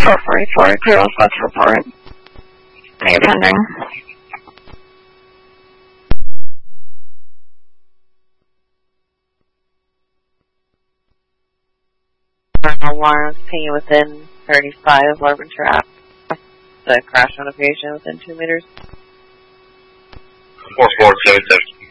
444, clear all spots report. You're pending. Alarms pinging within 35 Larpenteur Ave. The crash notification within 2 meters. 4477.